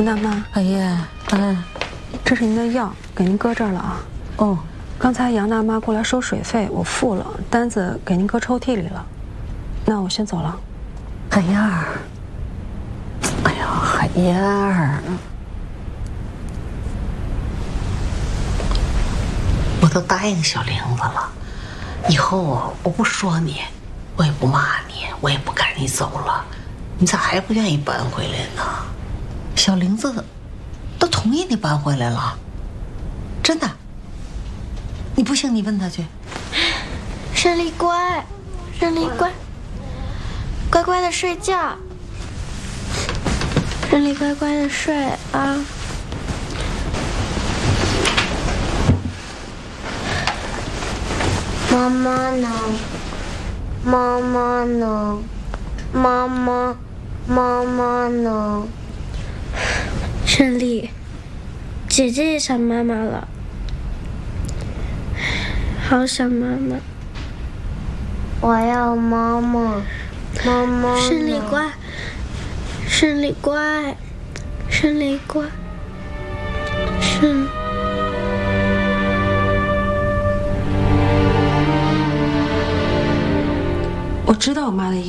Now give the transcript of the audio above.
杨大妈， 哎呀， 这是您的药，给您搁这儿了啊。 哦， 刚才杨大妈过来收水费，我付了，单子给您搁抽屉里了。那我先走了。 海燕儿，哎呀，海燕儿，我都答应小玲子了，以后啊，我不说你，我也不骂你，我也不赶你走了，你咋还不愿意搬回来呢？小玲子都同意你搬回来了，真的。你不信，你问他去。 胜利乖，胜利乖，乖乖的睡觉。胜利乖乖的睡啊。妈妈呢？妈妈呢？妈妈呢？胜利，姐姐也想妈妈了，好想妈妈。我要妈妈，妈妈。胜利乖，胜利乖，胜利乖， 我知道我妈的意思。